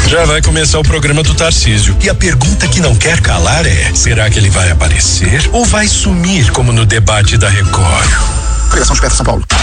Já vai começar o programa do Tarcísio. E a pergunta que não quer calar é: será que ele vai aparecer ou vai sumir como no debate da Record? Federação Esperta São Paulo.